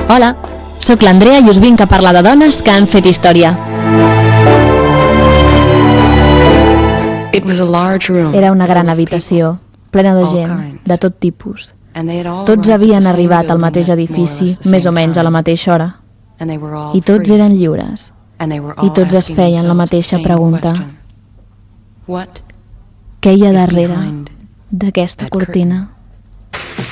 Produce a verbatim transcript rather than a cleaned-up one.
Hola, sóc l'Andrea i us vinc a parlar de dones que han fet història. Era una gran habitació, plena de gent, de tot tipus. Tots havien arribat al mateix edifici, més o menys a la mateixa hora. I tots eren lliures. I tots es feien la mateixa pregunta. Què hi ha darrere d'aquesta cortina?